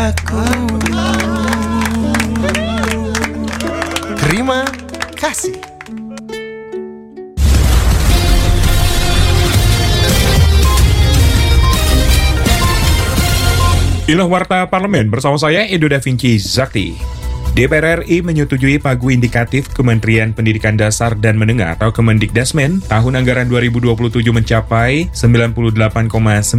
Aku terima kasih. Inilah Warta Parlemen bersama saya Edo Da Vinci Zakti. DPR RI menyetujui pagu indikatif Kementerian Pendidikan Dasar dan Menengah atau Kemendikdasmen tahun anggaran 2027 mencapai 98,98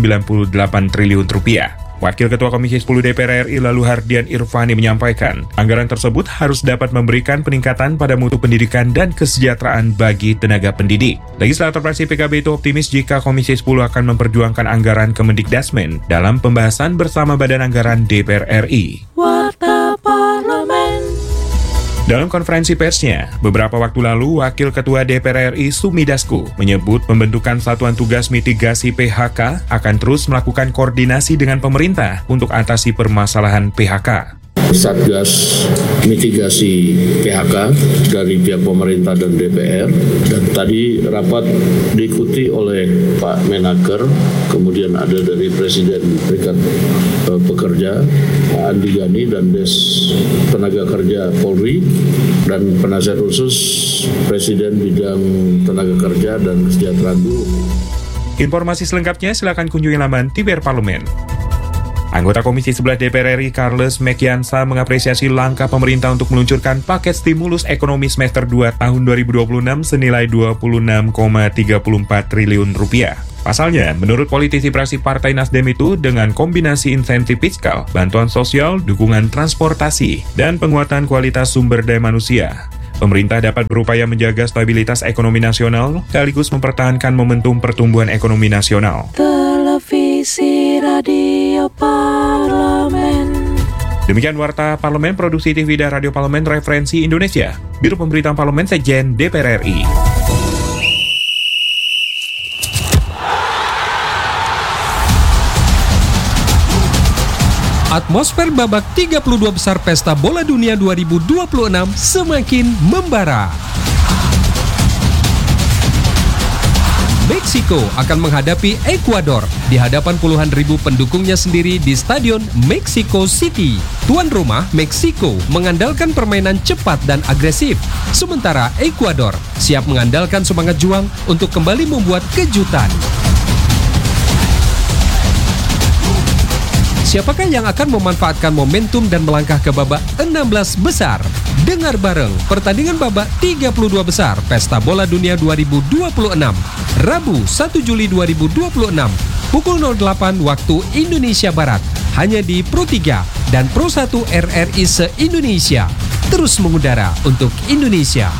triliun rupiah. Wakil Ketua Komisi 10 DPR RI lalu Hardian Irvani menyampaikan, anggaran tersebut harus dapat memberikan peningkatan pada mutu pendidikan dan kesejahteraan bagi tenaga pendidik. Legislator fraksi PKB itu optimis jika Komisi 10 akan memperjuangkan anggaran Kemendikdasmen dalam pembahasan bersama Badan Anggaran DPR RI. Warta Parlemen. Dalam konferensi persnya, beberapa waktu lalu, Wakil Ketua DPR RI Sumi Dasko menyebut pembentukan Satuan Tugas Mitigasi PHK akan terus melakukan koordinasi dengan pemerintah untuk atasi permasalahan PHK. Satgas mitigasi PHK dari pihak pemerintah dan DPR, dan tadi rapat diikuti oleh Pak Menaker, kemudian ada dari Presiden Serikat Pekerja Pak Andi Gani dan Des Tenaga Kerja Polri dan penasihat khusus Presiden bidang tenaga kerja dan kesejahteraan buruh. Informasi selengkapnya silakan kunjungi laman TVR Parlemen. Anggota Komisi 11 DPR RI Charles Mekiansa mengapresiasi langkah pemerintah untuk meluncurkan paket stimulus ekonomi semester 2 tahun 2026 senilai 26,34 triliun rupiah. Pasalnya, menurut politisi fraksi Partai Nasdem itu, dengan kombinasi insentif fiskal, bantuan sosial, dukungan transportasi, dan penguatan kualitas sumber daya manusia, pemerintah dapat berupaya menjaga stabilitas ekonomi nasional, sekaligus mempertahankan momentum pertumbuhan ekonomi nasional. Televisi Radio Parlemen. Demikian Warta Parlemen, Produksi TV dan Radio Parlemen Referensi Indonesia, Biro Pemberitaan Parlemen Sekjen DPR RI. Atmosfer babak 32 besar Pesta Bola Dunia 2026 semakin membara. Meksiko akan menghadapi Ekuador di hadapan puluhan ribu pendukungnya sendiri di Stadion Mexico City. Tuan rumah Meksiko mengandalkan permainan cepat dan agresif, sementara Ekuador siap mengandalkan semangat juang untuk kembali membuat kejutan. Siapakah yang akan memanfaatkan momentum dan melangkah ke babak 16 besar? Dengar bareng pertandingan babak 32 besar Pesta Bola Dunia 2026, Rabu 1 Juli 2026, pukul 08 waktu Indonesia Barat, hanya di Pro 3 dan Pro 1 RRI se-Indonesia. Terus mengudara untuk Indonesia.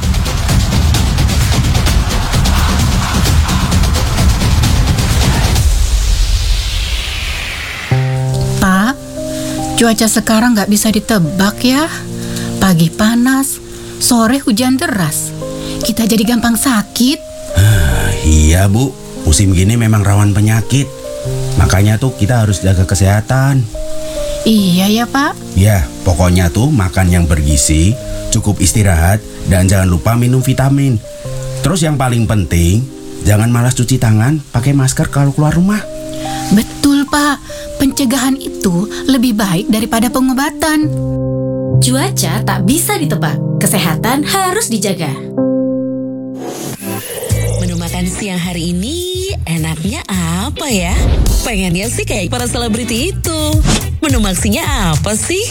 Pak, cuaca sekarang nggak bisa ditebak ya. Pagi panas, sore hujan deras. Kita jadi gampang sakit. Iya Bu, musim gini memang rawan penyakit. Makanya tuh kita harus jaga kesehatan. Iya ya Pak. Ya, pokoknya tuh makan yang bergizi, cukup istirahat, dan jangan lupa minum vitamin. Terus yang paling penting, jangan malas cuci tangan, pakai masker kalau keluar rumah. Betul Pak, pencegahan itu lebih baik daripada pengobatan. Cuaca tak bisa ditebak, kesehatan harus dijaga. Menu makan siang hari ini enaknya apa ya? Pengennya sih kayak para selebriti itu. Menu maksinya apa sih?